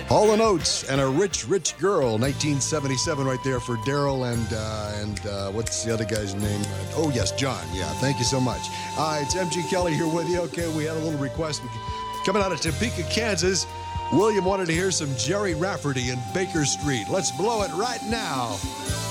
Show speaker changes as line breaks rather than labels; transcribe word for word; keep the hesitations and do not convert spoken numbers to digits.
Hall and Oates and A Rich, Rich Girl, nineteen seventy-seven right there for Daryl and, uh, and uh, what's the other guy's name? Uh, oh, yes, John. Yeah, thank you so much. Uh, it's M G Kelly here with you. Okay, we had a little request coming out of Topeka, Kansas. William wanted to hear some Jerry Rafferty in Baker Street. Let's blow it right now.